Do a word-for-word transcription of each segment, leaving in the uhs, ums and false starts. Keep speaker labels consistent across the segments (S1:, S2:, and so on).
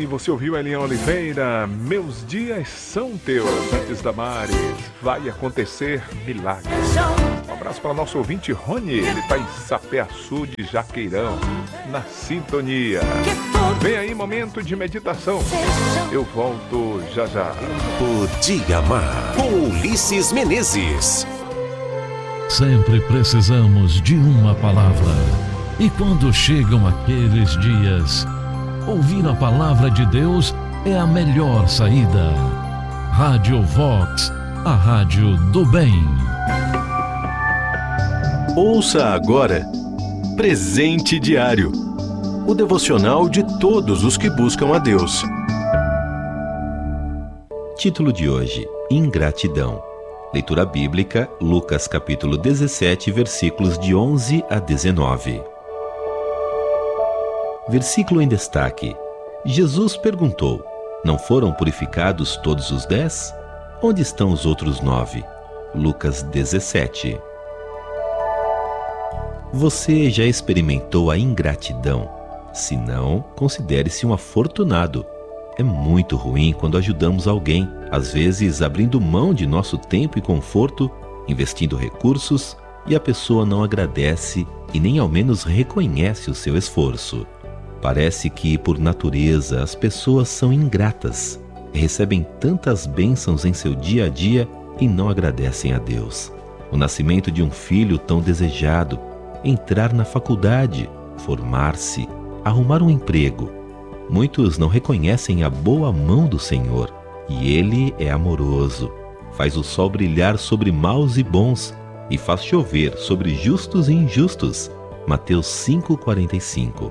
S1: bem, você ouviu a Eliane Oliveira, Meus Dias São Teus. Antes da Mari, Vai Acontecer Milagre. Um abraço para nosso ouvinte Rony, ele está em Sapé-Açu de Jaqueirão, na sintonia. Vem aí, momento de meditação. Eu volto já já.
S2: O Dia Mar, com Ulisses Menezes.
S3: Sempre precisamos de uma palavra. E quando chegam aqueles dias, ouvir a palavra de Deus é a melhor saída. Rádio Vox, a rádio do bem.
S2: Ouça agora Presente Diário, o devocional de todos os que buscam a Deus.
S4: Título de hoje: Ingratidão. Leitura bíblica, Lucas capítulo dezessete, versículos de onze a dezenove. Versículo em destaque. Jesus perguntou: Não foram purificados todos os dez? Onde estão os outros nove? Lucas dezessete. Você já experimentou a ingratidão? Se não, considere-se um afortunado. É muito ruim quando ajudamos alguém, às vezes abrindo mão de nosso tempo e conforto, investindo recursos, e a pessoa não agradece e nem ao menos reconhece o seu esforço. Parece que, por natureza, as pessoas são ingratas, recebem tantas bênçãos em seu dia a dia e não agradecem a Deus. O nascimento de um filho tão desejado, entrar na faculdade, formar-se, arrumar um emprego. Muitos não reconhecem a boa mão do Senhor, e Ele é amoroso, faz o sol brilhar sobre maus e bons, e faz chover sobre justos e injustos. Mateus cinco, quarenta e cinco.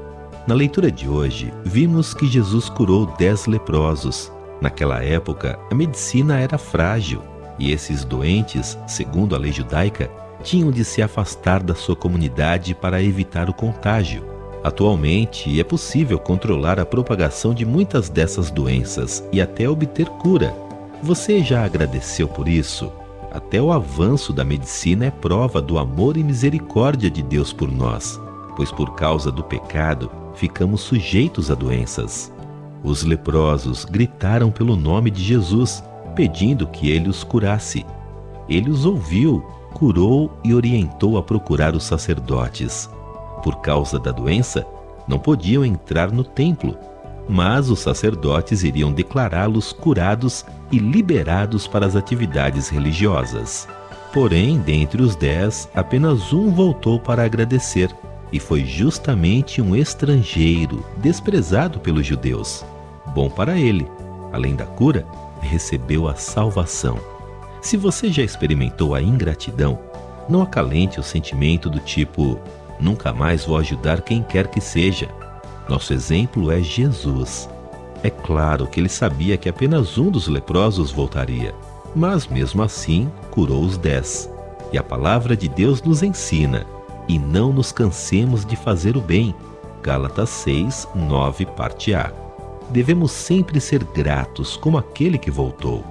S4: Na leitura de hoje, vimos que Jesus curou dez leprosos. Naquela época, a medicina era frágil, e esses doentes, segundo a lei judaica, tinham de se afastar da sua comunidade para evitar o contágio. Atualmente, é possível controlar a propagação de muitas dessas doenças e até obter cura. Você já agradeceu por isso? Até o avanço da medicina é prova do amor e misericórdia de Deus por nós, pois por causa do pecado, ficamos sujeitos a doenças. Os leprosos gritaram pelo nome de Jesus, pedindo que ele os curasse. Ele os ouviu, curou e orientou a procurar os sacerdotes. Por causa da doença, não podiam entrar no templo, mas os sacerdotes iriam declará-los curados e liberados para as atividades religiosas. Porém, dentre os dez, apenas um voltou para agradecer, e foi justamente um estrangeiro, desprezado pelos judeus. Bom para ele, além da cura, recebeu a salvação. Se você já experimentou a ingratidão, não acalente o sentimento do tipo: nunca mais vou ajudar quem quer que seja. Nosso exemplo é Jesus. É claro que ele sabia que apenas um dos leprosos voltaria, mas mesmo assim curou os dez. E a palavra de Deus nos ensina: e não nos cansemos de fazer o bem. Gálatas seis, nove, parte A. Devemos sempre ser gratos como aquele que voltou.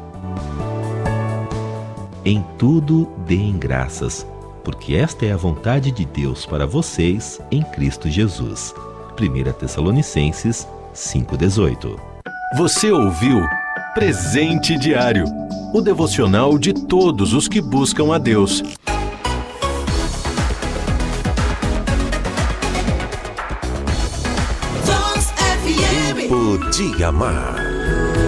S4: Em tudo deem graças, porque esta é a vontade de Deus para vocês em Cristo Jesus. primeira Tessalonicenses cinco, dezoito.
S2: Você ouviu Presente Diário, o devocional de todos os que buscam a Deus. O Dia Mar.